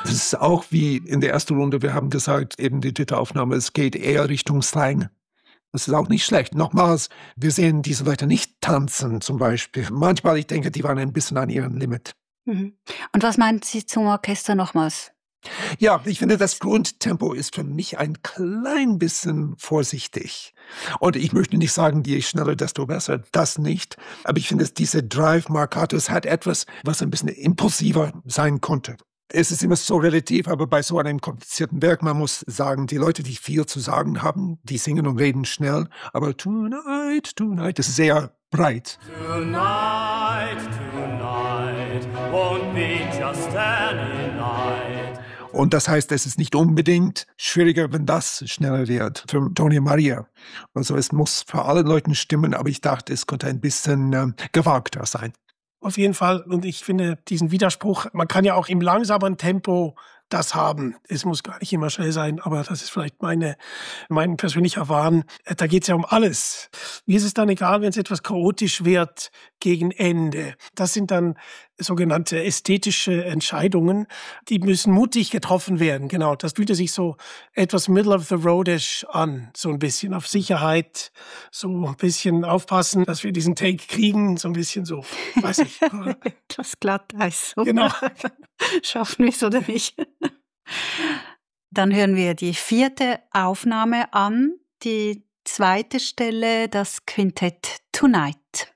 Das ist auch wie in der ersten Runde, wir haben gesagt, eben die dritte Aufnahme, es geht eher Richtung Slang. Das ist auch nicht schlecht. Nochmals, wir sehen diese Leute nicht tanzen zum Beispiel. Manchmal, ich denke, die waren ein bisschen an ihrem Limit. Mhm. Und was meinen Sie zum Orchester nochmals? Ja, ich finde, das Grundtempo ist für mich ein klein bisschen vorsichtig. Und ich möchte nicht sagen, je schneller, desto besser. Das nicht. Aber ich finde, diese Drive Marcatos hat etwas, was ein bisschen impulsiver sein konnte. Es ist immer so relativ, aber bei so einem komplizierten Werk, man muss sagen, die Leute, die viel zu sagen haben, die singen und reden schnell. Aber Tonight, Tonight, das ist sehr breit. Tonight, tonight, won't be just any night. Und das heißt, es ist nicht unbedingt schwieriger, wenn das schneller wird für Tony Maria. Also es muss für alle Leute stimmen, aber ich dachte, es könnte ein bisschen gewagter sein. Auf jeden Fall. Und ich finde diesen Widerspruch, man kann ja auch im langsamen Tempo das haben. Es muss gar nicht immer schnell sein, aber das ist vielleicht mein persönlicher Wahn. Da geht es ja um alles. Mir ist es dann egal, wenn es etwas chaotisch wird gegen Ende. Das sind dann sogenannte ästhetische Entscheidungen, die müssen mutig getroffen werden. Genau, das fühlte sich so etwas middle-of-the-roadish an, so ein bisschen auf Sicherheit, so ein bisschen aufpassen, dass wir diesen Take kriegen, so ein bisschen so, weiß ich. Etwas Glatteis. Genau. Schaffen wir es oder nicht? Dann hören wir die 4. Aufnahme an, die 2. Stelle, das Quintett Tonight.